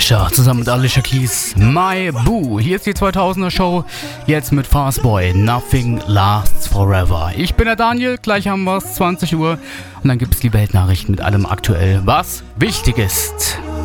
Usher zusammen mit Alicia Keys, My Boo. Hier ist die 2000er Show, jetzt mit Fastboy, Nothing Lasts Forever. Ich bin der Daniel, gleich haben wir es, 20 Uhr. Und dann gibt es die Weltnachrichten mit allem aktuell, was wichtig ist.